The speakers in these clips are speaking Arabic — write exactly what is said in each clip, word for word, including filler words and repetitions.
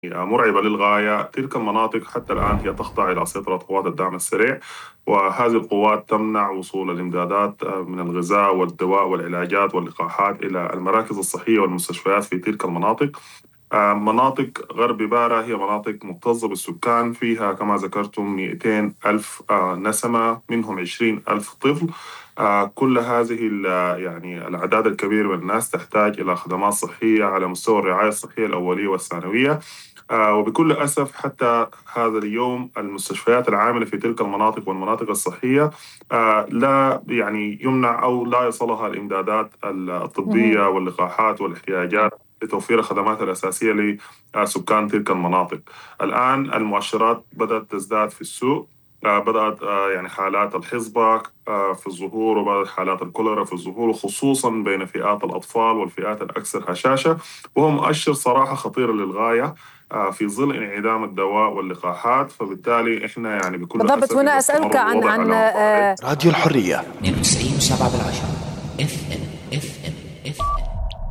مرعبة للغاية. تلك المناطق حتى الآن هي تخضع إلى سيطرة قوات الدعم السريع، وهذه القوات تمنع وصول الإمدادات من الغذاء والدواء والعلاجات واللقاحات إلى المراكز الصحية والمستشفيات في تلك المناطق. آه، مناطق غرب بارا هي مناطق مكتظة بالسكان، فيها كما ذكرتم مئتين ألف آه، نسمة، منهم عشرين ألف طفل. آه، كل هذه ال- يعني الأعداد الكبيرة من الناس تحتاج إلى خدمات صحية على مستوى الرعاية الصحية الأولية والثانوية. آه، وبكل أسف حتى هذا اليوم المستشفيات العاملة في تلك المناطق والمناطق الصحية آه، لا يعني يمنع أو لا يصلها الإمدادات الطبية مهم. واللقاحات والاحتياجات لتوفير الخدمات الأساسية لسكان تلك المناطق. الآن المؤشرات بدأت تزداد في السوق. آه، بدأت آه، يعني حالات الحصبة آه، في الظهور، وبدأت حالات الكوليرا في الظهور، وخصوصا بين فئات الأطفال والفئات الأكثر هشاشة، وهو مؤشر صراحة خطير للغاية آه، في ظل انعدام الدواء واللقاحات. فبالتالي احنا يعني بكل بالضبط. أسف هنا إذا أسألك استمر عن الوضع عن على ما هو عليه. آه، راديو الحرية اثنين وتسعين وسبعة بالعشرة اف ام اف ام اف ام.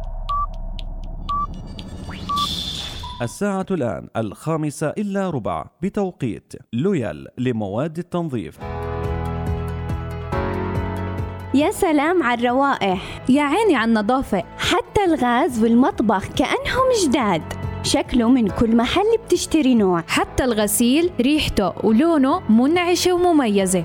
الساعة الآن الخامسة إلا ربع بتوقيت لويال لمواد التنظيف. يا سلام على الروائح، يا عيني على النظافة، حتى الغاز والمطبخ كأنهم جداد. شكله من كل محل بتشتري نوع. حتى الغسيل ريحته ولونه منعشة ومميزة.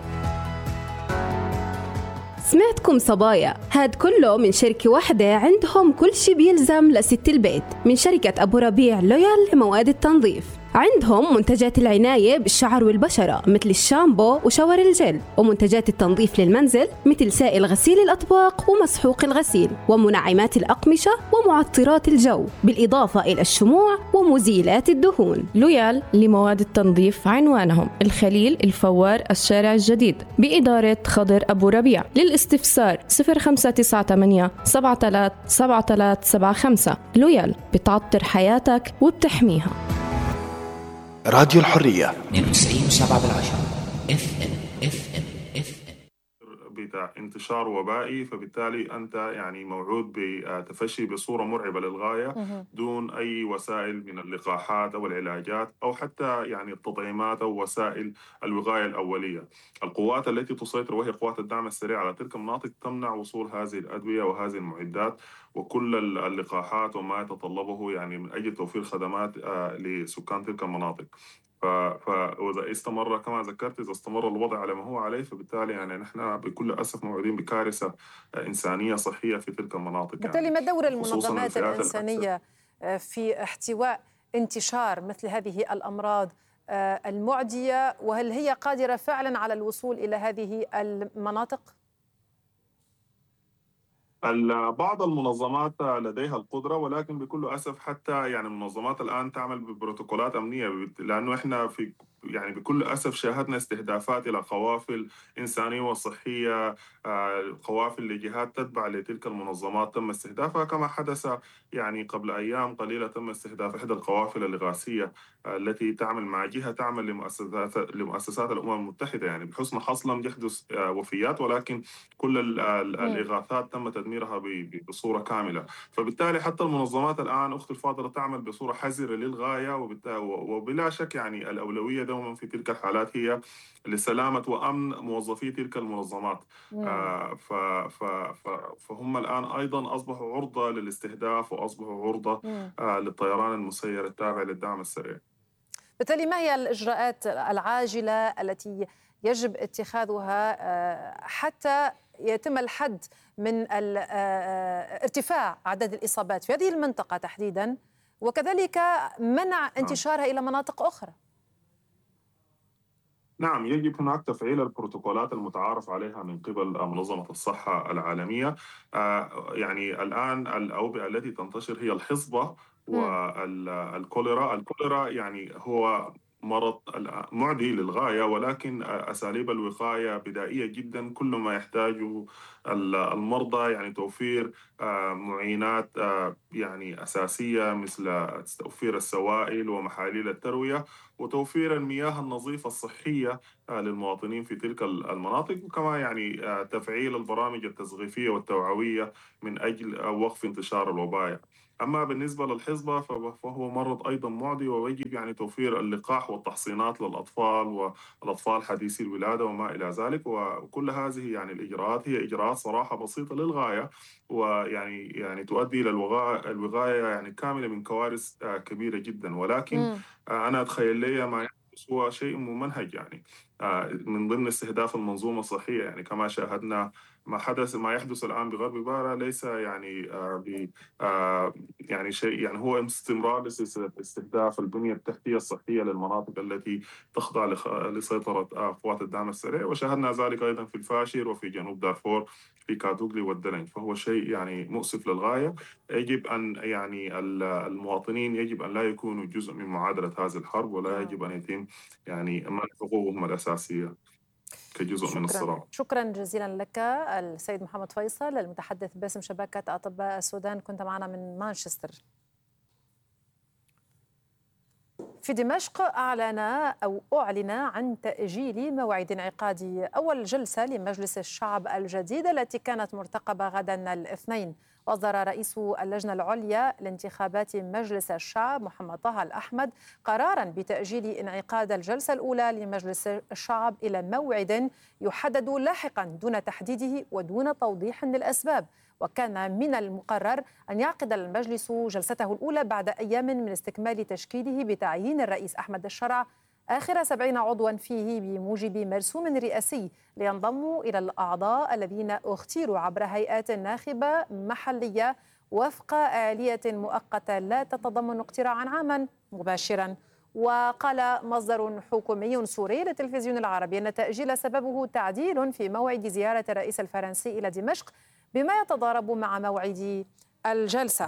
سمعتكم صبايا، هاد كله من شركة واحدة عندهم كل شي بيلزم لست البيت، من شركة أبو ربيع لويال لمواد التنظيف. عندهم منتجات العناية بالشعر والبشرة مثل الشامبو وشاور الجل، ومنتجات التنظيف للمنزل مثل سائل غسيل الأطباق ومسحوق الغسيل، ومنعمات الأقمشة ومعطرات الجو، بالإضافة إلى الشموع ومزيلات الدهون. لويال لمواد التنظيف عنوانهم الخليل الفوار الشارع الجديد بإدارة خضر أبو ربيع. للاستفسار صفر خمسة تسعة ثمانية سبعة ثلاثة سبعة ثلاثة سبعة خمسة. لويال بتعطر حياتك وبتحميها. راديو الحرية اثنين وتسعين وسبعة بالعشرة اف ام اف ام اف ام. بتاع انتشار وبائي، فبالتالي أنت يعني موعود بتفشي بصورة مرعبة للغاية مهم. دون أي وسائل من اللقاحات أو العلاجات أو حتى يعني التطعيمات أو وسائل الوقاية الأولية. القوات التي تسيطر وهي قوات الدعم السريع على تلك المناطق تمنع وصول هذه الأدوية وهذه المعدات وكل اللقاحات وما يتطلبه يعني من أجل توفير خدمات آه، لسكان تلك المناطق. ف... ف... وإذا استمر كما ذكرت، إذا استمر الوضع على ما هو عليه، فبالتالي يعني نحن بكل أسف موعودين بكارثة إنسانية صحية في تلك المناطق. بالتالي يعني ما دور خصوصا المنظمات الفئات الأكثر. الإنسانية آه، في احتواء انتشار مثل هذه الأمراض آه، المعدية، وهل هي قادرة فعلا على الوصول إلى هذه المناطق؟ ال- بعض المنظمات لديها القدرة، ولكن بكل أسف حتى يعني المنظمات الآن تعمل ببروتوكولات أمنية، بت- لأنه إحنا في يعني بكل أسف شاهدنا استهدافات إلى قوافل إنسانية وصحية. آه، قوافل لجهات تتبع لتلك المنظمات تم استهدافها، كما حدث يعني قبل أيام قليلة تم استهداف إحدى القوافل الإغاثية آه، التي تعمل مع جهة تعمل لمؤسسات لمؤسسات الأمم المتحدة. يعني بحسن حظ لم يحدث آه، وفيات، ولكن كل ال- ال- مم. الإغاثات تم تدميرها ب- ب- بصورة كاملة. فبالتالي حتى المنظمات الآن أختي الفاضلة تعمل بصورة حذرة للغاية، وبالت- وبلا شك يعني الأولوية دوما في تلك الحالات هي لسلامة وأمن موظفي تلك المنظمات. مم. آه، ف- ف- ف- فهم الآن أيضا أصبحوا عرضة للاستهداف، وأصبحوا عرضة مم. آه، للطيران المسير التابع للدعم السريع. بالتالي ما هي الإجراءات العاجلة التي يجب اتخاذها آه، حتى يتم الحد من ال- آه، ارتفاع أعداد الإصابات في هذه المنطقة تحديدا، وكذلك منع نعم. انتشارها إلى مناطق أخرى؟ نعم، يجب هناك تفعيل البروتوكولات المتعارف عليها من قبل منظمة الصحة العالمية. آه، يعني الآن الأوبئة التي تنتشر هي الحصبة مم. والكوليرا. الكوليرا يعني هو مرض معدي للغاية، ولكن أساليب الوقاية بدائية جدا. كل ما يحتاجه المرضى يعني توفير آه، معينات آه، يعني أساسية، مثل توفير السوائل ومحاليل التروية وتوفير المياه النظيفة الصحية آه، للمواطنين في تلك المناطق، وكما يعني آه، تفعيل البرامج التثقيفية والتوعوية من أجل آه، وقف انتشار الوباء. أما بالنسبة للحصبة فهو مرض أيضا معدي، ويجب يعني توفير اللقاح والتحصينات للأطفال والأطفال حديثي الولادة وما إلى ذلك. وكل هذه يعني الإجراءات هي إجراءات صراحة بسيطة للغاية، ويعني يعني تؤدي إلى الوقاية الوقاية يعني كاملة من كوارث كبيرة جدا. ولكن مم. أنا أتخيل لي ما يحدث هو شيء ممنهج، يعني من ضمن استهداف المنظومة الصحية. يعني كما شاهدنا ما حدث ما يحدث الآن بغرب بارا ليس يعني آه ب آه يعني شيء، يعني هو استمرار لاستهداف البنية التحتية الصحية للمناطق التي تخضع لسيطرة قوات الدعم السريع. وشاهدنا ذلك أيضا في الفاشر وفي جنوب دارفور في كادوغلي والدلنج. فهو شيء يعني مؤسف للغاية. يجب أن يعني المواطنين يجب أن لا يكونوا جزء من معادلة هذه الحرب، ولا يجب أن يتم يعني منع حقوقهم الأساسية كجزء شكرا. من الصراع. شكرا جزيلا لك السيد محمد فيصل، المتحدث باسم شبكة أطباء السودان، كنت معنا من مانشستر. في دمشق أعلن أو أعلن عن تأجيل موعد انعقاد أول جلسة لمجلس الشعب الجديد التي كانت مرتقبة غدا الاثنين. وأصدر رئيس اللجنة العليا لانتخابات مجلس الشعب محمد طه الأحمد قرارا بتأجيل انعقاد الجلسة الأولى لمجلس الشعب إلى موعد يحدد لاحقا دون تحديده ودون توضيح للأسباب. وكان من المقرر أن يعقد المجلس جلسته الأولى بعد أيام من استكمال تشكيله بتعيين الرئيس أحمد الشرع آخر سبعين عضوا فيه بموجب مرسوم رئاسي لينضموا إلى الأعضاء الذين اختيروا عبر هيئات ناخبة محلية وفق آلية مؤقتة لا تتضمن اقتراعا عاما مباشرا. وقال مصدر حكومي سوري للتلفزيون العربي أن التأجيل سببه تعديل في موعد زيارة الرئيس الفرنسي إلى دمشق بما يتضارب مع موعد الجلسة.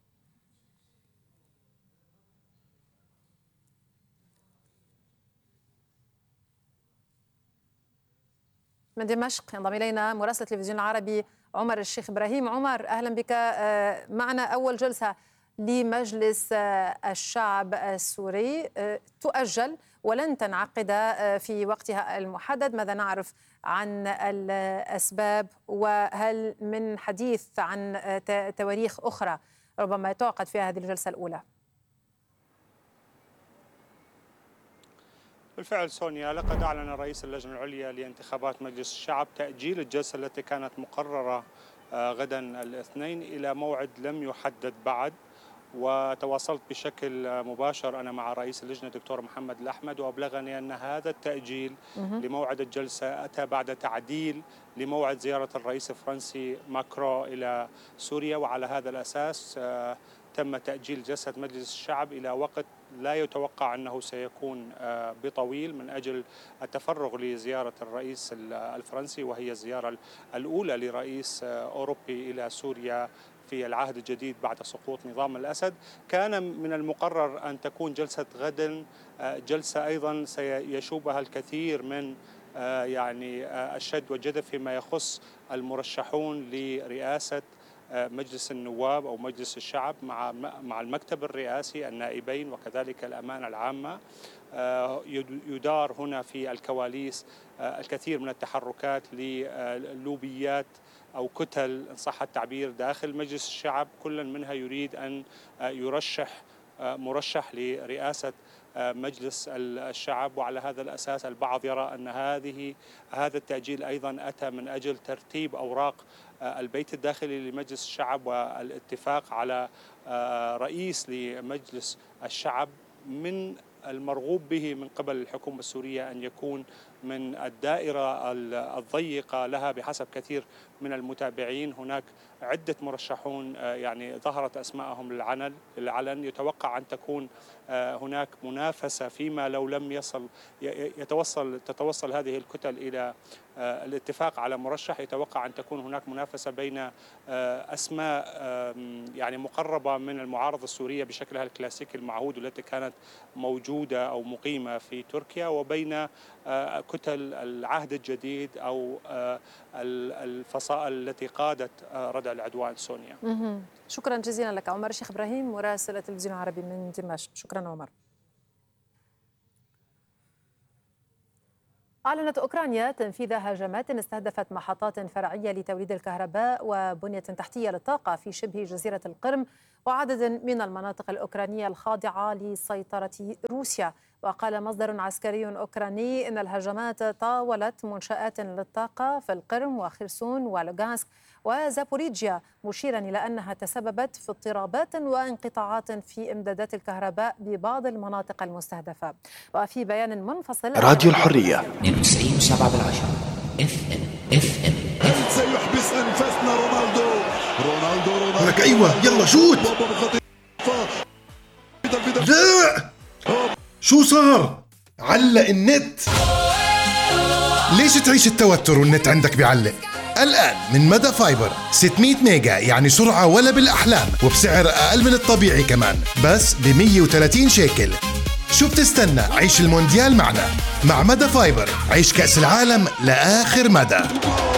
من دمشق ينضم إلينا مراسل التلفزيون العربي عمر الشيخ إبراهيم. عمر، أهلا بك معنا. أول جلسة لمجلس الشعب السوري تؤجل ولن تنعقد في وقتها المحدد، ماذا نعرف عن الأسباب؟ وهل من حديث عن تواريخ أخرى ربما تعقد فيها هذه الجلسة الأولى؟ بالفعل سونيا، لقد أعلن رئيس اللجنة العليا لانتخابات مجلس الشعب تأجيل الجلسة التي كانت مقررة غدا الاثنين إلى موعد لم يحدد بعد. وتواصلت بشكل مباشر أنا مع رئيس اللجنة دكتور محمد الأحمد، وأبلغني أن هذا التأجيل لموعد الجلسة أتى بعد تعديل لموعد زيارة الرئيس الفرنسي ماكرو إلى سوريا، وعلى هذا الأساس تم تأجيل جلسة مجلس الشعب إلى وقت لا يتوقع أنه سيكون بطويل من أجل التفرغ لزيارة الرئيس الفرنسي، وهي الزيارة الأولى لرئيس أوروبي إلى سوريا في العهد الجديد بعد سقوط نظام الأسد. كان من المقرر أن تكون جلسة غد جلسة أيضا سيشوبها الكثير من يعني الشد والجذب فيما يخص المرشحون لرئاسة مجلس النواب أو مجلس الشعب مع مع المكتب الرئاسي، النائبين، وكذلك الأمانة العامة. يدار هنا في الكواليس الكثير من التحركات للوبيات أو كتل إن صح التعبير داخل مجلس الشعب، كل منها يريد أن يرشح مرشح لرئاسة مجلس الشعب. وعلى هذا الأساس البعض يرى أن هذه هذا التأجيل أيضا أتى من أجل ترتيب أوراق البيت الداخلي لمجلس الشعب والاتفاق على رئيس لمجلس الشعب من المرغوب به من قبل الحكومة السورية أن يكون من الدائرة الضيقة لها بحسب كثير من المتابعين. هناك عدة مرشحون يعني ظهرت أسماءهم للعلن للعلن يتوقع أن تكون هناك منافسة فيما لو لم يصل يتوصل تتوصل هذه الكتل إلى الاتفاق على مرشح. يتوقع أن تكون هناك منافسة بين أسماء يعني مقربة من المعارضة السورية بشكلها الكلاسيكي المعهود والتي كانت موجودة أو مقيمة في تركيا، وبين كتل العهد الجديد أو الفصائل التي قادت ردع العدوان. سونيا، شكرا جزيلا لك عمر الشيخ إبراهيم مراسل التلفزيون العربي من دمشق. شكرا عمر. أعلنت أوكرانيا تنفيذ هجمات استهدفت محطات فرعية لتوليد الكهرباء وبنية تحتية للطاقة في شبه جزيرة القرم وعدد من المناطق الأوكرانية الخاضعة لسيطرة روسيا. وقال مصدر عسكري أوكراني إن الهجمات طاولت منشآت للطاقة في القرم وخرسون ولوغانسك وزابوريجيا، مشيرا إلى أنها تسببت في اضطرابات وانقطاعات في إمدادات الكهرباء ببعض المناطق المستهدفة. وفي بيان منفصل راديو الحرية اثنين وتسعين وسبعة بالعشرة اف ام اف ام سيحبس أنفاسنا رونالدو رونالدو رونالدو لك أيوة يلا شوت. لا شو صار؟ علق النت. ليش تعيش التوتر والنت عندك بيعلق؟ الآن من مدى فايبر ستمية ميجا، يعني سرعة ولا بالأحلام، وبسعر أقل من الطبيعي كمان، بس ب مية وثلاثين شيكل. شو بتستنى؟ عيش المونديال معنا. مع مدى فايبر عيش كأس العالم لآخر مدى.